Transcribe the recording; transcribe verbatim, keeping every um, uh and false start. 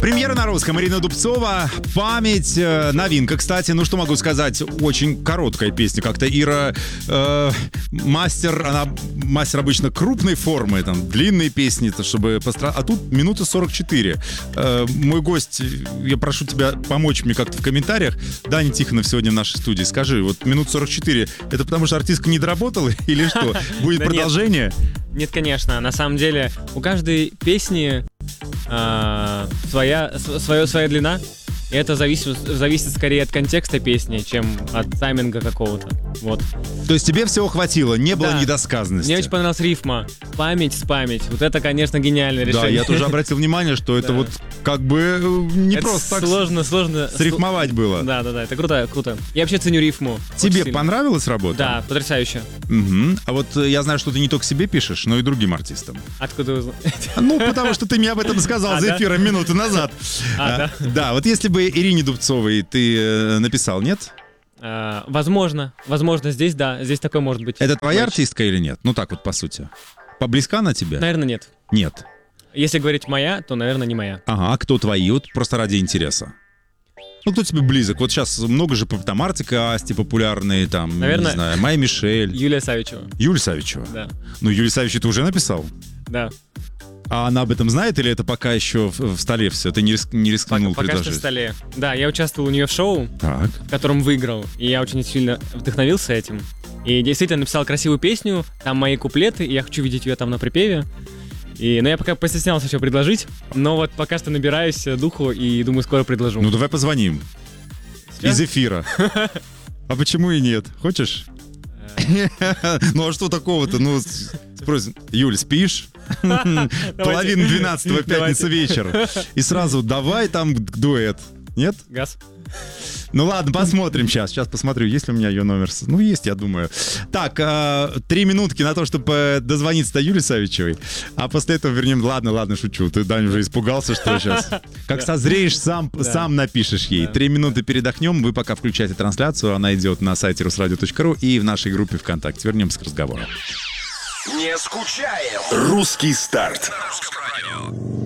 Премьера на русском. Ирина Дубцова. «Память». Новинка, кстати. Ну, что могу сказать? Очень короткая песня. Как-то Ира э, мастер, она мастер обычно крупной формы, там, длинные песни, чтобы постра... А тут минута сорок четыре. Э, мой гость, я прошу тебя помочь мне как-то в комментариях. Даня Тихонов сегодня в нашей студии. Скажи, вот минут сорок четыре, это потому что артистка не доработала или что? Будет продолжение? Нет, конечно. На самом деле у каждой песни э, своя, своя, своя длина. И это зависит, зависит скорее от контекста песни, чем от тайминга какого-то. Вот. То есть тебе всего хватило, не было Да. недосказанности? Мне очень понравилась рифма. Память с память. Вот это, конечно, гениальное решение. Да, я тоже обратил внимание, что это Да. вот как бы не Это просто так сложно, сложно. срифмовать было. Да, да, да. Это круто, круто. Я вообще ценю рифму. Тебе Очень сильно. понравилась работа? Да, потрясающе. Мгм. А вот э, я знаю, что ты не только себе пишешь, но и другим артистам. Откуда вы знаете? Ну, потому что ты мне об этом сказал А, за да? эфиром минуту назад. А, да? Да, вот если бы Ирине Дубцовой ты э, написал, нет? А, возможно, возможно, здесь, да, здесь такое может быть. Это твоя Очень. артистка или нет? Ну так вот, по сути. Поблизка она тебе? Наверное, нет. Нет. Если говорить моя, то, наверное, не моя. Ага, а кто твои? Вот просто ради интереса. Ну, кто тебе близок? Вот сейчас много же там Артика, Асти популярные, там, Наверное, не знаю, Майя Мишель. Юлия Савичева. Юлия Савичева. Да, Ну, Юлия Савичева ты уже написал? да. А она об этом знает или это пока еще в, в столе все? Ты не, риск, не рискнул Пока, пока что в предложить? столе. Да, я участвовал у нее в шоу, Так. в котором выиграл, и я очень сильно вдохновился этим. И действительно написал красивую песню, там мои куплеты, и я хочу видеть ее там на припеве. И, ну, я пока постеснялся что предложить, но вот пока что набираюсь духу и думаю, скоро предложу. Ну, давай позвоним. Сейчас? Из эфира. А почему и нет? Хочешь? Ну, а что такого-то? Ну, спросим, Юль, спишь? Половина двенадцатого, пятница вечер. И сразу давай там дуэт. Нет? Газ. Ну ладно, посмотрим сейчас. Сейчас посмотрю, есть ли у меня ее номер. Ну, есть, я думаю. Так, э, три минутки на то, чтобы дозвониться до Юлии Савичевой. А после этого вернем... Ладно, ладно, шучу. Ты, Дань, уже испугался, что сейчас. Как созреешь, сам, сам напишешь ей. Три минуты передохнем. Вы пока включайте трансляцию. Она идет на сайте русрадио точка ру и в нашей группе ВКонтакте. Вернемся к разговору. Не скучаем. Русский старт. На русском радио.